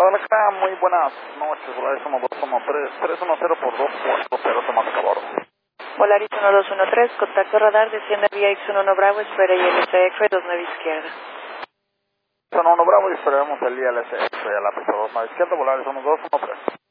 Guadalajara, muy buenas noches. Volaris 1213, 310 por 240, toma a bordo. Volaris 1213, contacto radar, desciende vía X11 Bravo, espera ILS X-Ray 29 izquierda. X11 Bravo y esperaremos el ILS X-Ray a la pista 29 izquierda, Volaris 1213.